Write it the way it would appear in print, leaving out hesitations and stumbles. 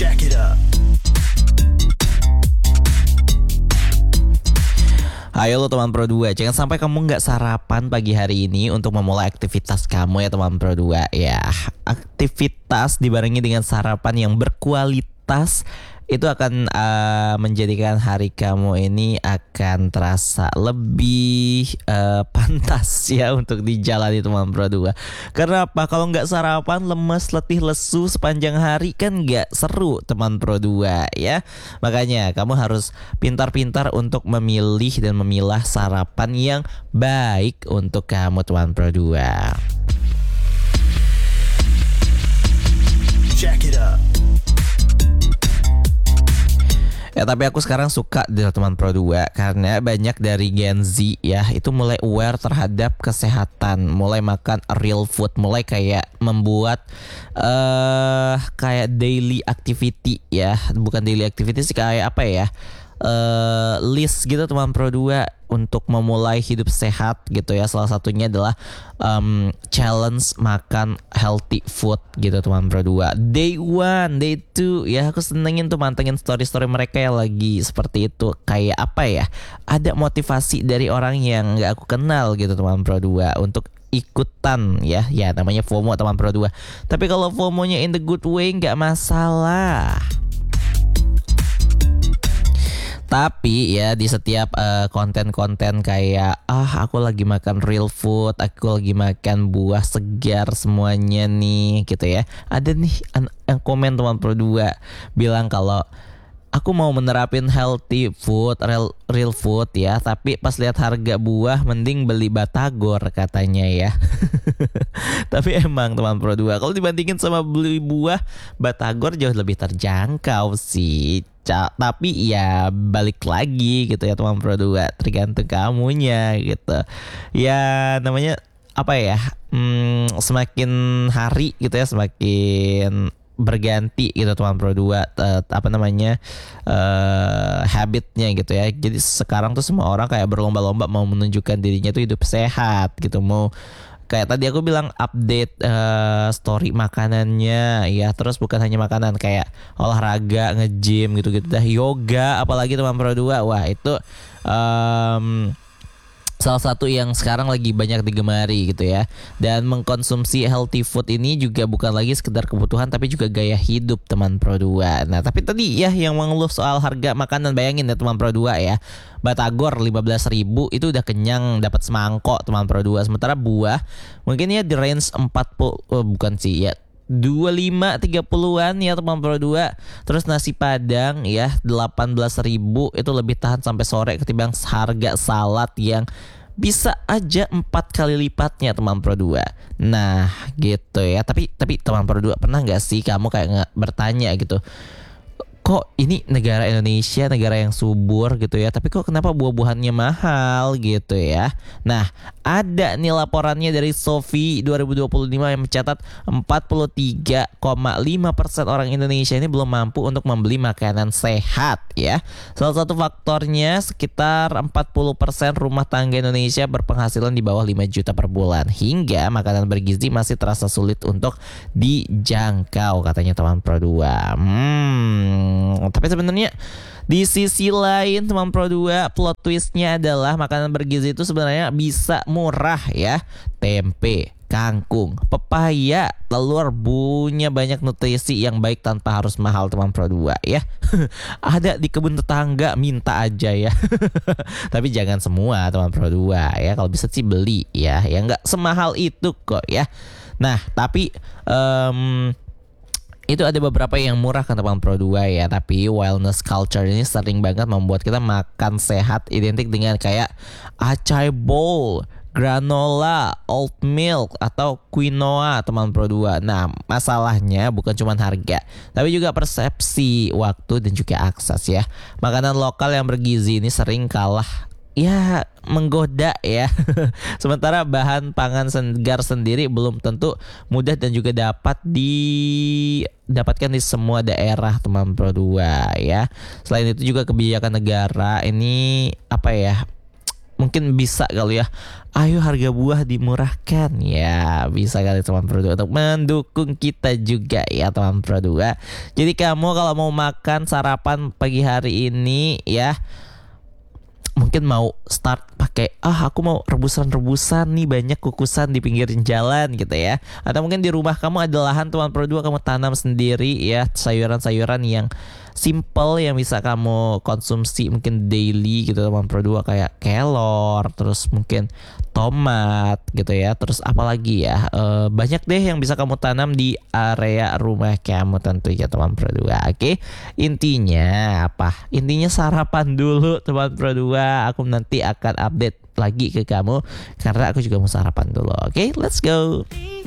Jack it up. Ayo lo teman Pro 2, jangan sampai kamu nggak sarapan pagi hari ini untuk memulai aktivitas kamu ya teman Pro 2 ya. Aktivitas dibarengi dengan sarapan yang berkualitas itu akan menjadikan hari kamu ini akan terasa lebih pantas ya untuk dijalani teman Pro 2. Karena apa? Kalau nggak sarapan, lemes, letih, lesu sepanjang hari kan nggak seru teman Pro 2 ya. Makanya kamu harus pintar-pintar untuk memilih dan memilah sarapan yang baik untuk kamu teman Pro 2. Jack it up. Ya tapi aku sekarang suka dengan teman Pro 2 karena banyak dari Gen Z ya itu mulai aware terhadap kesehatan, mulai makan real food, mulai kayak membuat kayak daily activity ya, bukan daily activity sih, kayak apa ya, list gitu teman Pro 2 untuk memulai hidup sehat gitu ya. Salah satunya adalah challenge makan healthy food gitu teman Pro 2. Day 1, day 2 ya, aku senengin tuh mantengin story-story mereka yang lagi seperti itu. Kayak apa ya, ada motivasi dari orang yang gak aku kenal gitu teman Pro 2 untuk ikutan ya namanya FOMO teman Pro 2. Tapi kalau FOMO-nya in the good way gak masalah. Tapi ya di setiap konten-konten kayak aku lagi makan real food, aku lagi makan buah segar semuanya nih gitu ya. Ada nih yang komen teman Pro 2 bilang kalau aku mau menerapin healthy food, real food ya, tapi pas lihat harga buah mending beli Batagor katanya ya. Tapi emang teman Pro 2 kalau dibandingin sama beli buah, Batagor jauh lebih terjangkau sih. Tapi ya balik lagi gitu ya teman Pro 2, tergantung kamunya gitu. Ya namanya apa ya, semakin hari gitu ya semakin berganti gitu teman Pro 2 habitnya gitu ya. Jadi sekarang tuh semua orang kayak berlomba-lomba mau menunjukkan dirinya tuh hidup sehat gitu. Mau kayak tadi aku bilang update story makanannya ya. Terus bukan hanya makanan, kayak olahraga, nge-gym gitu-gitu dah, yoga apalagi teman Pro 2. Wah itu salah satu yang sekarang lagi banyak digemari gitu ya. Dan mengkonsumsi healthy food ini juga bukan lagi sekedar kebutuhan tapi juga gaya hidup teman Pro 2. Nah tapi tadi ya yang mengeluh soal harga makanan, bayangin ya teman Pro 2 ya, Batagor 15.000 itu udah kenyang dapat semangkok teman Pro 2. Sementara buah mungkin ya di range 40 bukan sih ya 25-30an ya teman Pro 2. Terus nasi padang ya 18.000 itu lebih tahan sampai sore ketimbang harga salad yang bisa aja 4 kali lipatnya teman Pro 2. Nah gitu ya. Tapi teman Pro 2 pernah gak sih kamu kayak bertanya gitu, kok ini negara Indonesia, negara yang subur gitu ya, tapi kok kenapa buah-buahannya mahal gitu ya. Nah ada nih laporannya dari Sofi 2025 yang mencatat 43,5% orang Indonesia ini belum mampu untuk membeli makanan sehat ya. Salah satu faktornya sekitar 40% rumah tangga Indonesia berpenghasilan di bawah 5 juta per bulan, hingga makanan bergizi masih terasa sulit untuk dijangkau katanya teman Pro 2. Tapi sebenarnya di sisi lain teman Pro 2, plot twistnya adalah makanan bergizi itu sebenarnya bisa murah ya. Tempe, kangkung, pepaya, telur punya banyak nutrisi yang baik tanpa harus mahal teman Pro 2 ya. Ada di kebun tetangga, minta aja ya. Tapi jangan semua teman Pro 2 ya, kalau bisa sih beli ya, nggak semahal itu kok ya. Nah tapi itu ada beberapa yang murah kan teman Pro 2 ya. Tapi wellness culture ini sering banget membuat kita makan sehat identik dengan kayak acai bowl, granola, oat milk, atau quinoa teman Pro 2. Nah masalahnya bukan cuma harga, tapi juga persepsi, waktu, dan juga akses ya. Makanan lokal yang bergizi ini sering kalah ya menggoda ya. Sementara bahan pangan segar sendiri belum tentu mudah dan juga dapat didapatkan di semua daerah teman Pro 2 ya. Selain itu juga kebijakan negara ini apa ya, mungkin bisa kali ya, ayo harga buah dimurahkan ya, bisa kali teman Pro 2 untuk mendukung kita juga ya teman Pro 2. Jadi kamu kalau mau makan sarapan pagi hari ini ya, mungkin mau start pakai aku mau rebusan nih, banyak kukusan di pinggirin jalan gitu ya, atau mungkin di rumah kamu ada lahan teman Pro 2, kamu tanam sendiri ya sayuran-sayuran yang simple yang bisa kamu konsumsi mungkin daily gitu teman Pro 2, kayak kelor, terus mungkin tomat gitu ya, terus apalagi ya, banyak deh yang bisa kamu tanam di area rumah kamu tentunya teman Pro 2. Oke, intinya apa? Intinya sarapan dulu teman Pro 2. Aku nanti akan update lagi ke kamu karena aku juga mau sarapan dulu. Oke, let's go.